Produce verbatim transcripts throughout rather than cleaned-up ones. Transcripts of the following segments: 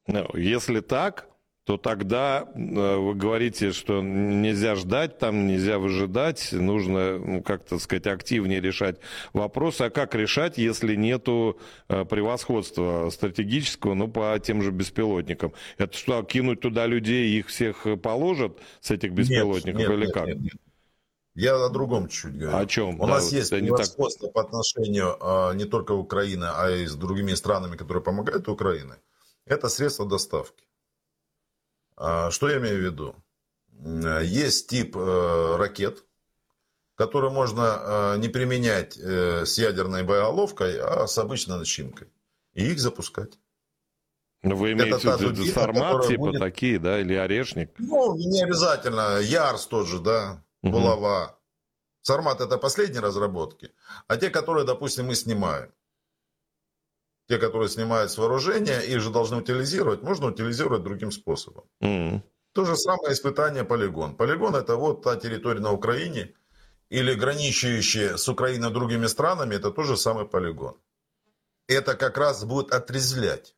Ну, если так, то тогда э, вы говорите, что нельзя ждать, там нельзя выжидать, нужно, ну, как, так сказать, активнее решать вопросы. А как решать, если нету э, превосходства стратегического, ну, по тем же беспилотникам? Это что, кинуть туда людей, их всех положат с этих беспилотников, нет, или нет, как? нет, нет. Я о другом чуть-чуть говорю. О чем? У Да, нас есть не так... превосходство по отношению а, не только Украины, а и с другими странами, которые помогают Украине. Это средства доставки. А, что я имею в виду? Есть тип э, ракет, которые можно э, не применять э, с ядерной боеголовкой, а с обычной начинкой. И их запускать. Вы имеете Это та в виду дубина, Сармат, типа будет... такие, да, или Орешник? Ну, не обязательно. Ярс тот же, да, Угу. булава. Сармат это последние разработки. А те, которые, допустим, мы снимаем. Те, которые снимают с вооружения, их же должны утилизировать. Можно утилизировать другим способом. Угу. То же самое испытание полигон. Полигон это вот та территория на Украине, или граничащие с Украиной другими странами, это тоже самый полигон. Это как раз будет отрезвлять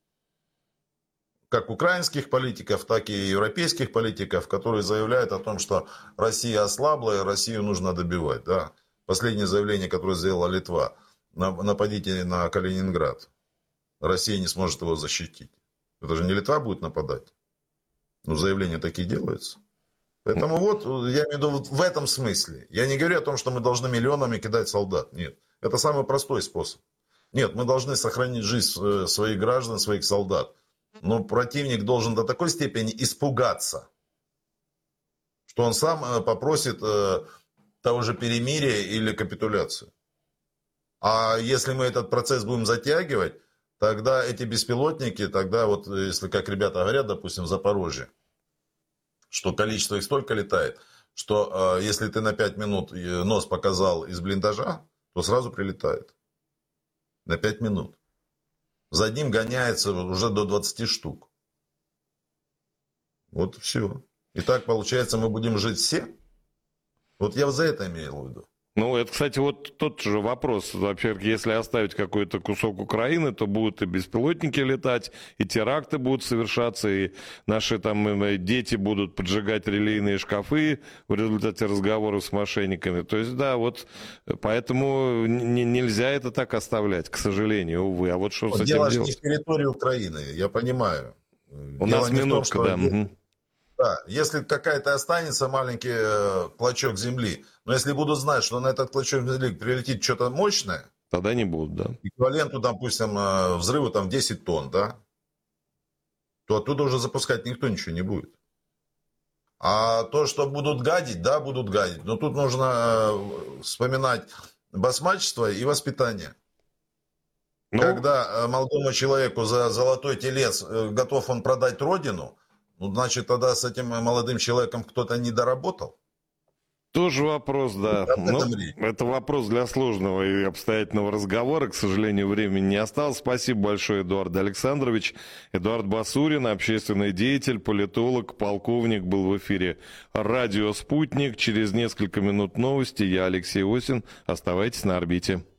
как украинских политиков, так и европейских политиков, которые заявляют о том, что Россия ослабла и Россию нужно добивать. Да? Последнее заявление, которое сделала Литва: нападите на Калининград, Россия не сможет его защитить. Это же не Литва будет нападать. Но заявления такие делаются. Поэтому вот, я имею в виду вот в этом смысле. Я не говорю о том, что мы должны миллионами кидать солдат. Нет. Это самый простой способ. Нет, мы должны сохранить жизнь своих граждан, своих солдат. Но противник должен до такой степени испугаться, что он сам попросит того же перемирия или капитуляции. А если мы этот процесс будем затягивать, тогда эти беспилотники, тогда вот, если как ребята говорят, допустим, в Запорожье, что количество их столько летает, что э, если ты на пять минут нос показал из блиндажа, то сразу прилетает. На пять минут. За одним гоняется уже до двадцати штук. Вот все. И так получается, мы будем жить все. Вот я за это имел в виду. Ну, это, кстати, вот тот же вопрос. Во-первых, если оставить какой-то кусок Украины, то будут и беспилотники летать, и теракты будут совершаться, и наши там дети будут поджигать релейные шкафы в результате разговоров с мошенниками. То есть, да, вот поэтому не, нельзя это так оставлять, к сожалению, увы. А вот что с этим дело делать? Не в территории Украины, я понимаю. У дело нас минутка, да. Угу. Да, если какая-то останется маленький э, клочок земли, но если будут знать, что на этот клочок земли прилетит что-то мощное, тогда не будут, да. Эквиваленту, допустим, э, взрыву там десять тонн, да, то оттуда уже запускать никто ничего не будет. А то, что будут гадить, да, будут гадить. Но тут нужно э, вспоминать басмачество и воспитание. Ну, когда э, молодому человеку за золотой телец э, готов он продать родину, ну, значит, тогда с этим молодым человеком кто-то не доработал. Тоже вопрос, да. Ну, это вопрос для сложного и обстоятельного разговора. К сожалению, времени не осталось. Спасибо большое, Эдуард Александрович. Эдуард Басурин, общественный деятель, политолог, полковник, был в эфире радио «Спутник». Через несколько минут новости. Я Алексей Осин. Оставайтесь на орбите.